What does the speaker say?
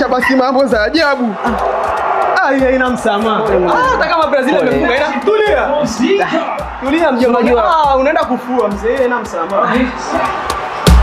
Acha basi mambo za ajabu. Haina msamaha. Hata kama Brazil imefunga ina tulia. Tulia mjomba. Unaenda kufua mzee, haina msamaha.